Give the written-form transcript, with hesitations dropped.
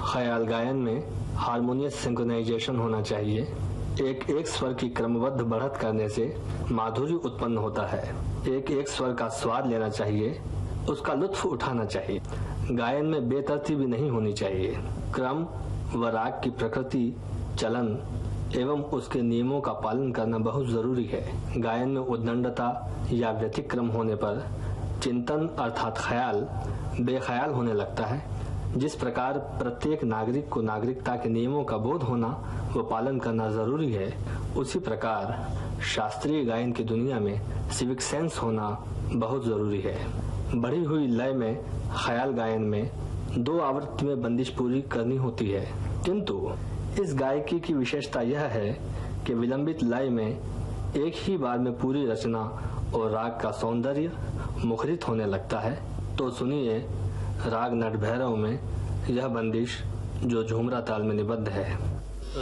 ख्याल गायन में हारमोनियस सिंक्रोनाइजेशन होना चाहिए। एक स्वर की क्रमबद्ध बढ़त करने से माधुर्य उत्पन्न होता है। एक स्वर का स्वाद लेना चाहिए, उसका लुत्फ उठाना चाहिए। गायन में बेतरतीबी नहीं होनी चाहिए। क्रम व राग की प्रकृति, चलन एवं उसके नियमों का पालन करना बहुत जरूरी है। गायन में उद्दंडता या व्यतिक्रम होने पर चिंतन अर्थात ख्याल बेख्याल होने लगता है। जिस प्रकार प्रत्येक नागरिक को नागरिकता के नियमों का बोध होना व पालन करना जरूरी है, उसी प्रकार शास्त्रीय गायन की दुनिया में सिविक सेंस होना बहुत जरूरी है। बढ़ी हुई लय में ख्याल गायन में 2 आवृत्ति में बंदिश पूरी करनी होती है, किंतु इस गायकी की विशेषता यह है कि विलंबित लय में एक ही बार में पूरी रचना और राग का सौंदर्य मुखरित होने लगता है। तो सुनिए राग नटभैरव में यह बंदिश जो झुमरा ताल में निबद्ध है।